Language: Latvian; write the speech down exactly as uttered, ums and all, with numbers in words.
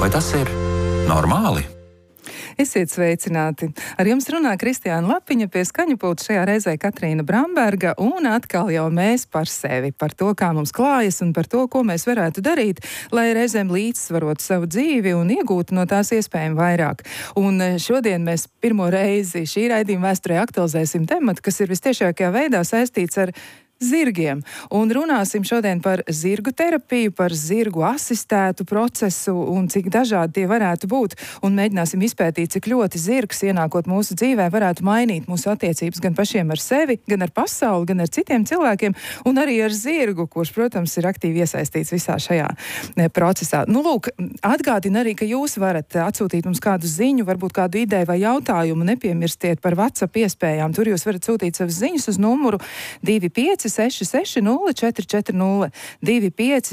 Vai tas ir normāli? Esiet sveicināti! Ar jums runā Kristiāna Lapiņa, pie skaņu pulta šajā reizē Katrīna Bramberga, un atkal jau mēs par sevi, par to, kā mums klājas un par to, ko mēs varētu darīt, lai reizēm līdzsvarotu savu dzīvi un iegūtu no tās iespējami vairāk. Un šodien mēs pirmo reizi šī raidījuma vēsturē aktualizēsim tematu, kas ir vistiešākajā veidā saistīts ar zirgiem. Un runāsim šodien par zirgu terapiju, par zirgu asistētu procesu un cik dažādi tie varētu būt. Un mēģināsim izpētīt, cik ļoti zirgs ienākot mūsu dzīvē varētu mainīt mūsu attiecības gan pašiem ar sevi, gan ar pasauli, gan ar citiem cilvēkiem un arī ar zirgu, kurš, protams, ir aktīvi iesaistīts visā šajā procesā. Nu, lūk, atgādina arī, ka jūs varat atsūtīt mums kādu ziņu, varbūt kādu ideju vai jautājumu, nepiemirstiet par WhatsApp iespējām. Tur jūs varat sūtīt savas ziņas uz numuru divi pieci seši seši nulle četri četri nulle, divi pieci